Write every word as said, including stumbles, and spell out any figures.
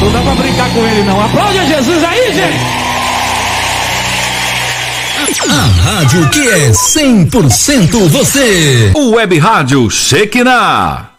Não dá pra brincar com ele, não. Aplaude a Jesus aí, gente! A rádio que é cem por cento você. O Web Rádio Shekinah.